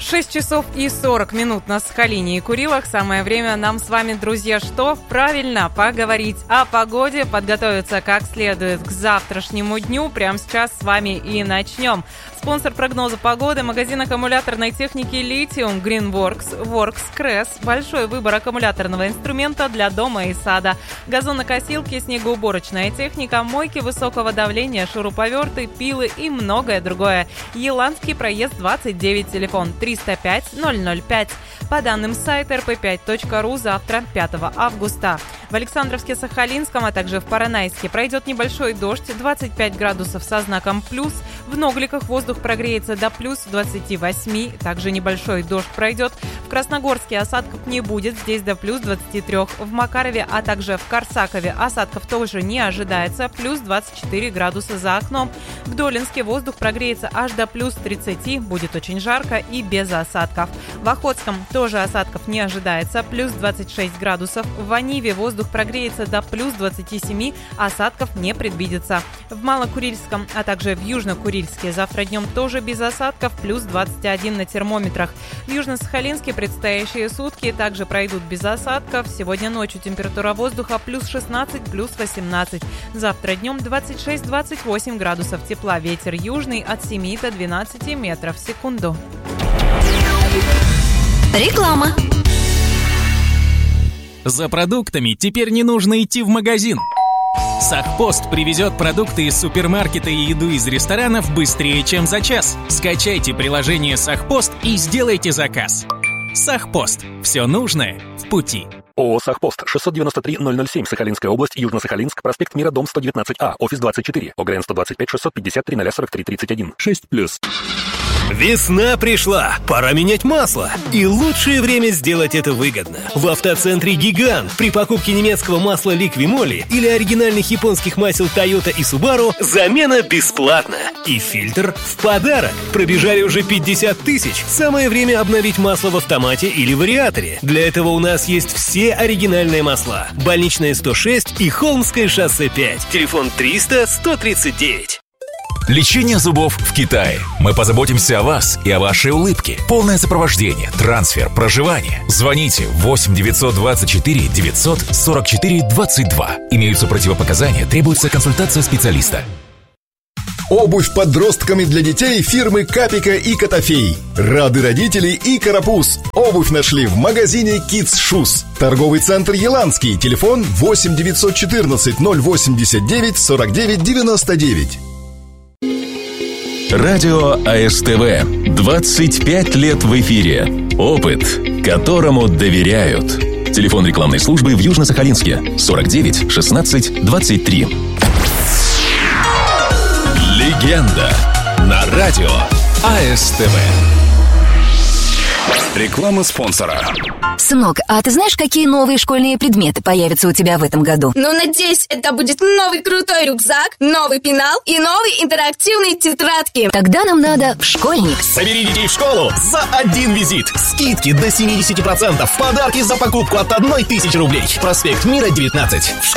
6 часов и 40 минут на Сахалине и Курилах. Самое время нам с вами, друзья, что? Правильно, поговорить о погоде, подготовиться как следует к завтрашнему дню. Прямо сейчас с вами и начнем. Спонсор прогноза погоды — магазин аккумуляторной техники Lithium Greenworks, Works Cress. Большой выбор аккумуляторного инструмента для дома и сада. Газонокосилки, снегоуборочная техника, мойки высокого давления, шуруповерты, пилы и многое другое. Еланский проезд 29, телефон 305-005. По данным сайта rp5.ru, завтра, 5 августа. В Александровске-Сахалинском, а также в Поронайске пройдет небольшой дождь, 25 градусов со знаком плюс. В Ногликах воздух прогреется до плюс 28, также небольшой дождь пройдет. В Красногорске осадков не будет, здесь до плюс 23. В Макарове, а также в Корсакове осадков тоже не ожидается, плюс 24 градуса за окном. В Долинске воздух прогреется аж до плюс 30, будет очень жарко и без осадков. В Охотском тоже осадков не ожидается, плюс 26 градусов. В Аниве воздух прогреется до плюс 27, осадков не предвидится. В Малокурильском, а также в Южно-Курильске завтра днем тоже без осадков, плюс 21 на термометрах. В Южно-Сахалинске предстоящие сутки также пройдут без осадков. Сегодня ночью температура воздуха плюс 16, плюс 18. Завтра днем 26-28 градусов тепла. Ветер южный от 7 до 12 метров в секунду. Реклама. За продуктами теперь не нужно идти в магазин. Сахпост привезет продукты из супермаркета и еду из ресторанов быстрее, чем за час. Скачайте приложение Сахпост и сделайте заказ. Сахпост. Все нужное в пути. ООО «Сахпост», 693-007, Сахалинская область, Южно-Сахалинск, проспект Мира, дом 119А, офис 24, ОГРН 125-650-0043-31, 6+. Весна пришла, пора менять масло. И лучшее время сделать это выгодно. В автоцентре «Гигант» при покупке немецкого масла «Ликвимоли» или оригинальных японских масел «Тойота» и «Субару» замена бесплатна. И фильтр в подарок. Пробежали уже 50 тысяч. Самое время обновить масло в автомате или вариаторе. Для этого у нас есть все оригинальные масла. Больничная 106 и Холмское шоссе 5. Телефон 300-139. Лечение зубов в Китае. Мы позаботимся о вас и о вашей улыбке. Полное сопровождение, трансфер, проживание. Звоните 8 924 944 22. Имеются противопоказания, требуется консультация специалиста. Обувь подросткам и для детей фирмы Капика и Котофей. Рады родители и Карапуз. Обувь нашли в магазине Kids Shoes. Торговый центр Еланский. Телефон 8 914 089 49 99. Радио АСТВ. 25 лет в эфире. Опыт, которому доверяют. Телефон рекламной службы в Южно-Сахалинске. 49 16 23. Легенда на радио АСТВ. Реклама спонсора. Сынок, а ты знаешь, какие новые школьные предметы появятся у тебя в этом году? Ну, надеюсь, это будет новый крутой рюкзак, новый пенал и новые интерактивные тетрадки. Тогда нам надо в школьник. Собери детей в школу за один визит. Скидки до 70%. Подарки за покупку от 1000 рублей. Проспект Мира, 19.